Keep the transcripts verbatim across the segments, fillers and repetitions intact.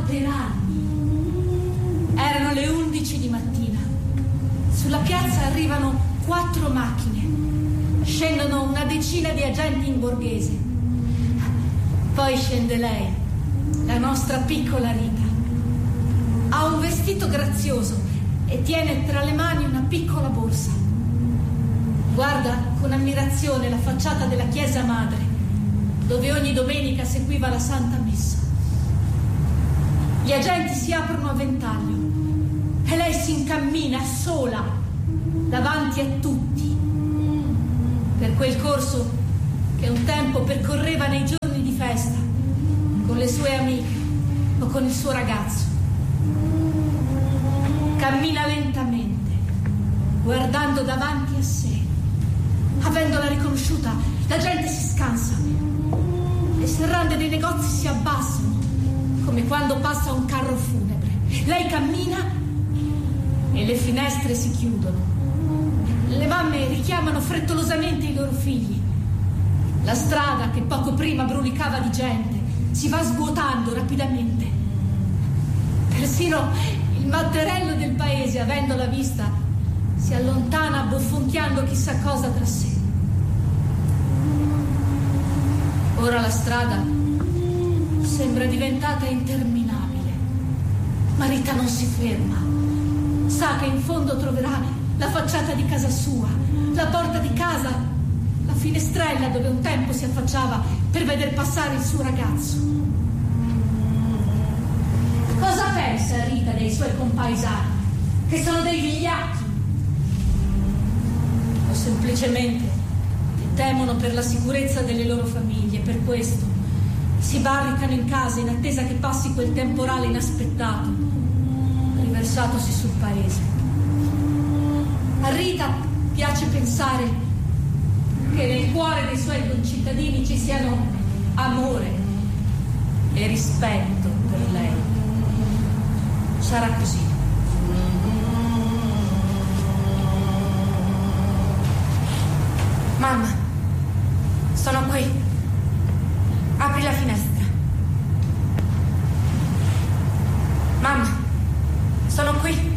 per anni. Erano le undici di mattina. Sulla piazza arrivano quattro macchine. Scendono una decina di agenti in borghese. Poi scende lei, la nostra piccola Rita. Ha un vestito grazioso e tiene tra le mani una piccola borsa. Guarda con ammirazione la facciata della chiesa madre, dove ogni domenica seguiva la Santa Messa. Gli agenti si aprono a ventaglio e lei si incammina sola davanti a tutti per quel corso che un tempo percorreva nei giorni di festa con le sue amiche o con il suo ragazzo. Cammina lentamente, guardando davanti a sé. Avendola riconosciuta, la gente si scansa. Le serrande dei negozi si abbassano, come quando passa un carro funebre. Lei cammina e le finestre si chiudono. Le mamme richiamano frettolosamente i loro figli. La strada, che poco prima brulicava di gente, si va svuotando rapidamente. Persino il matterello del paese, avendola vista, si allontana bofonchiando chissà cosa tra sé. Ora la strada sembra diventata interminabile, ma Rita non si ferma. Sa che in fondo troverà la facciata di casa sua, la porta di casa, la finestrella dove un tempo si affacciava per veder passare il suo ragazzo. Cosa pensa Rita dei suoi compaesani, che sono dei vigliacchi? O semplicemente temono per la sicurezza delle loro famiglie, per questo si barricano in casa in attesa che passi quel temporale inaspettato riversatosi sul paese. A Rita piace pensare che nel cuore dei suoi concittadini ci siano amore e rispetto per lei. Sarà così. Mamma, sono qui. Apri la finestra. Mamma, sono qui.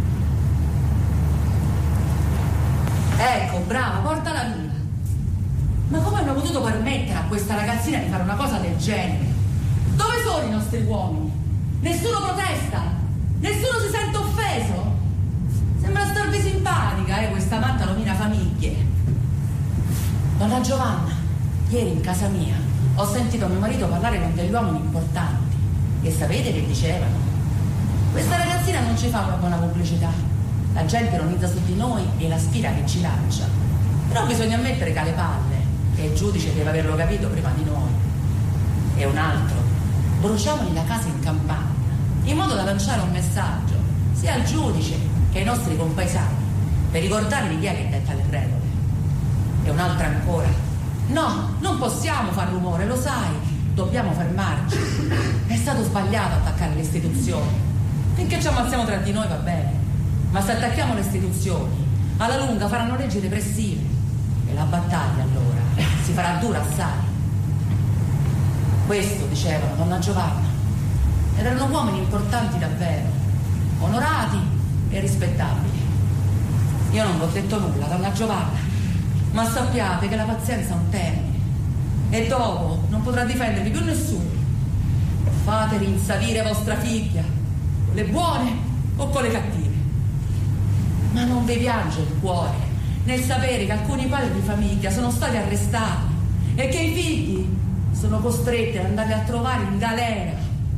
Ecco, brava, portala via. Ma come hanno potuto permettere a questa ragazzina di fare una cosa del genere? Dove sono i nostri uomini? Nessuno protesta? Nessuno si sente offeso? Sembra starvi simpatica, eh, questa matta nomina famiglie. Donna Giovanna, ieri in casa mia ho sentito mio marito parlare con degli uomini importanti e sapete che dicevano? Questa ragazzina non ci fa una buona pubblicità, la gente ironizza su di noi e la sfida che ci lancia, però bisogna ammettere che ha le palle e il giudice deve averlo capito prima di noi. E un altro, bruciamogli la casa in campagna in modo da lanciare un messaggio sia al giudice che ai nostri compaesani per ricordargli chi è che detta le regole. E un'altra ancora, no, non possiamo far rumore, lo sai, dobbiamo fermarci, è stato sbagliato attaccare le istituzioni, finché ci ammazziamo tra di noi va bene, ma se attacchiamo le istituzioni alla lunga faranno leggi repressive e la battaglia allora si farà dura assai. Questo dicevano donna Giovanna, ed erano uomini importanti davvero, onorati e rispettabili. Io non vi ho detto nulla, donna Giovanna, ma sappiate che la pazienza ha un termine e dopo non potrà difendervi più nessuno. Fate rinsavire vostra figlia, con le buone o con le cattive, ma non vi piange il cuore nel sapere che alcuni padri di famiglia sono stati arrestati e che i figli sono costretti ad andare a trovare in galera.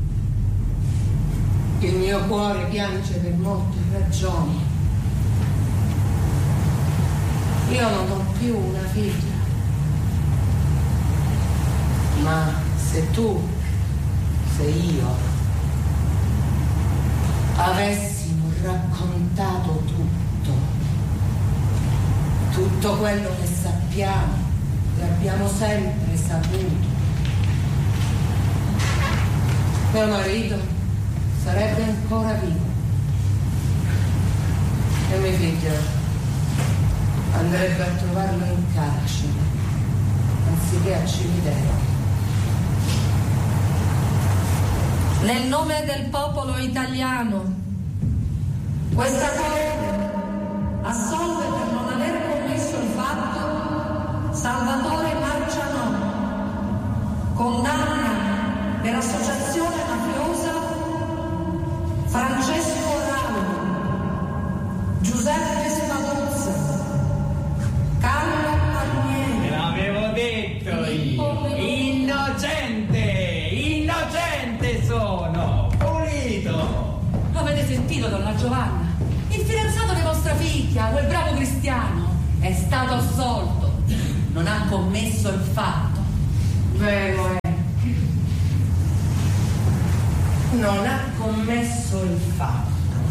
Il mio cuore piange per molte ragioni. Io non ho più una figlia, ma se tu, se io avessimo raccontato tutto, tutto quello che sappiamo, che abbiamo sempre saputo, mio marito sarebbe ancora vivo e mia figlia andrebbe a trovarlo in carcere anziché a cimitero. Nel nome del popolo italiano, questa Corte assolve per non aver commesso il fatto Salvatore Marciano, condanna per associazione mafiosa Francesco Raudo, Giuseppe Spaduzza, Carlo Palmieri. Te l'avevo detto io, innocente, innocente sono, pulito. Avete sentito, donna Giovanna? Il fidanzato di vostra figlia, quel bravo cristiano, è stato assolto. Non ha commesso il fatto. Vero è. Non ha commesso il fatto.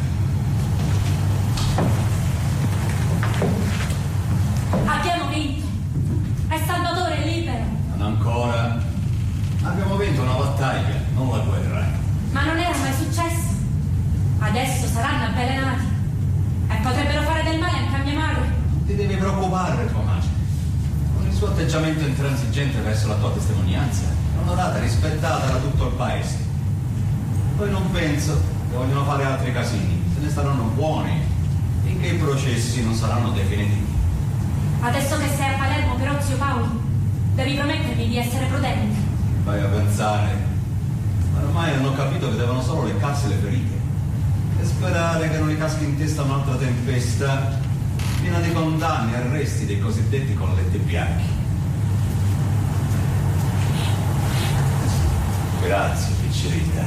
Abbiamo vinto. È Salvatore libero. Non ancora. Abbiamo vinto una battaglia, non la guerra. Ma non era mai successo. Adesso saranno avvelenati. E potrebbero fare del male anche a mia madre. Non ti devi preoccupare, tua madre. Con il suo atteggiamento intransigente verso la tua testimonianza, è onorata e rispettata da tutto il paese. Poi non penso che vogliono fare altri casini. Se ne staranno buoni, finché i processi non saranno definitivi. Adesso che sei a Palermo però, zio Paolo, devi promettermi di essere prudente. Vai a pensare. Ma ormai hanno capito che devono solo leccarsi le ferite. E sperare che non gli caschi in testa un'altra tempesta piena di condanne e arresti dei cosiddetti colletti bianchi. Grazie, piccerita.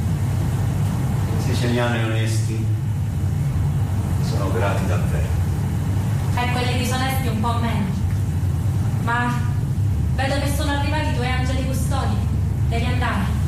I siciliani onesti sono grati davvero. E quelli disonesti un po' meno. Ma vedo che sono arrivati i tuoi angeli custodi. Devi andare.